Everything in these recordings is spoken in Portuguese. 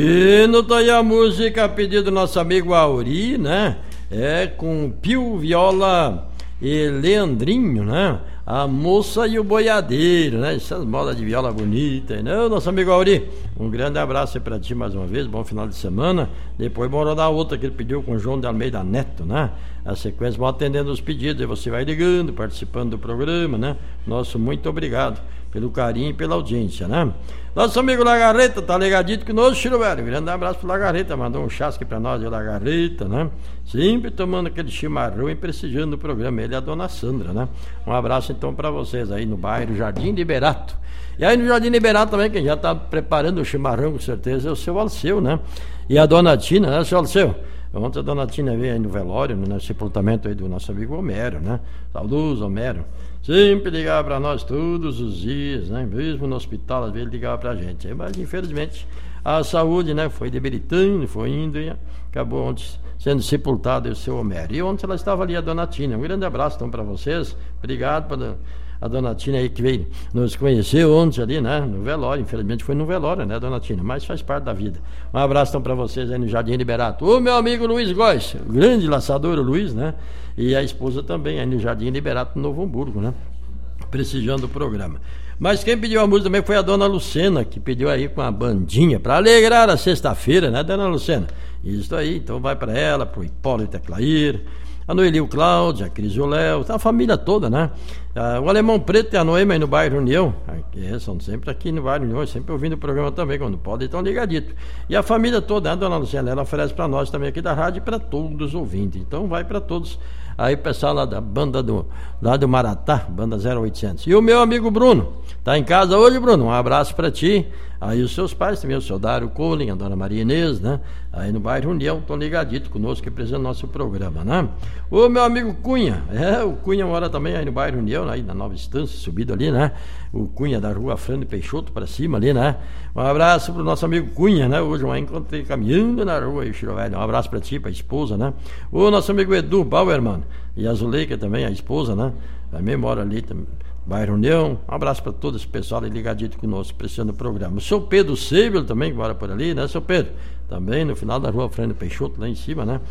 E não tá aí a música a pedido do nosso amigo Auri, né? É com Pio, Viola e Leandrinho, né? A moça e o boiadeiro, né? Essas modas de viola bonita, né? Nosso amigo Auri, um grande abraço aí pra ti mais uma vez, bom final de semana. Depois bora dar outra que ele pediu com o João de Almeida Neto, né? A sequência, vão atendendo os pedidos, aí você vai ligando, participando do programa, né? Nosso muito obrigado pelo carinho e pela audiência, né? Nosso amigo Lagarreta tá ligadito conosco, Chiro Velho. Grande abraço pro Lagarreta, mandou um chasque pra nós de Lagarreta, né? Sempre tomando aquele chimarrão e prestigiando o programa. Ele é a dona Sandra, né? Um abraço então pra vocês aí no bairro Jardim Liberato. E aí no Jardim Liberato também, quem já tá preparando o chimarrão com certeza é o seu Alceu, né? E a dona Tina, né, seu Alceu? Ontem a dona Tina veio aí no velório, no sepultamento aí do nosso amigo Homero, né? Saudoso Homero. Sempre ligava para nós todos os dias, né? Mesmo no hospital, às vezes ele ligava pra gente. Mas infelizmente a saúde, né, foi debilitando, foi indo e acabou ontem sendo sepultado o seu Homero. E ontem ela estava ali, a dona Tina. Um grande abraço então para vocês. Obrigado para a dona Tina aí que veio nos conhecer ontem ali, né? No velório, infelizmente foi no velório, né, dona Tina? Mas faz parte da vida. Um abraço então pra vocês aí no Jardim Liberato. O meu amigo Luiz Góes, o grande laçador o Luiz, né? E a esposa também aí no Jardim Liberato, no Novo Hamburgo, né? Prestigiando o programa. Mas quem pediu a música também foi a dona Lucena, que pediu aí com a bandinha pra alegrar a sexta-feira, né, dona Lucena? Isso aí, então vai pra ela, pro Hipólito Clair, a Noeli, o Cláudio, a Cris e o Léo, a família toda, né? O Alemão Preto e a Noema aí no bairro União, são sempre aqui no bairro União, sempre ouvindo o programa também, quando pode, então ligadito. E a família toda, né, dona Luciana, ela oferece para nós também aqui da rádio e para todos os ouvintes, então vai para todos. Aí o pessoal lá da banda lá do Maratá, banda 0800. E o meu amigo Bruno, tá em casa hoje, Bruno? Um abraço para ti. Aí os seus pais também, o seu Dário Colin, a dona Maria Inês, né? Aí no bairro União, estão ligadito conosco, que presente o nosso programa, né? O meu amigo Cunha, o Cunha mora também aí no bairro União, aí na Nova Estância, subido ali, né? O Cunha da rua Fernando Peixoto para cima ali, né? Um abraço pro nosso amigo Cunha, né? Hoje eu encontrei caminhando na rua aí, Chiro Velho. Um abraço para ti, pra esposa, né? O nosso amigo Edu Bauerman e a Zuleika também, a esposa, né? Também mora ali também. Bairro União, um abraço para todo esse pessoal ligadito conosco, prestando o programa. O seu Pedro Seibel também, que mora por ali, né, seu Pedro? Também no final da rua Fernando Peixoto, lá em cima, né?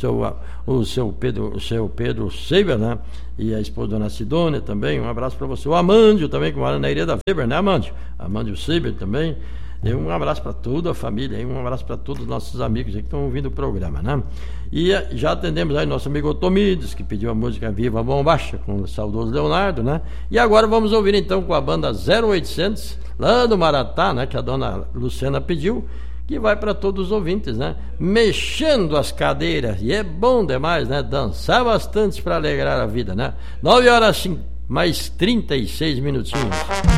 O seu Pedro Seibel, né? E a esposa dona Sidônia também, um abraço para você. O Amândio também, que mora na Ilha da Weber, né, Amândio? Amândio Seibel também. E um abraço para toda a família, um abraço para todos os nossos amigos que estão ouvindo o programa, né? E já atendemos aí nosso amigo Otomides, que pediu a música Viva Bombacha, com o saudoso Leonardo, né? E agora vamos ouvir então com a banda 0800, lá do Maratá, né? Que a dona Luciana pediu, que vai para todos os ouvintes, né? Mexendo as cadeiras, e é bom demais, né? Dançar bastante para alegrar a vida, né? 9 horas mais 36 minutinhos.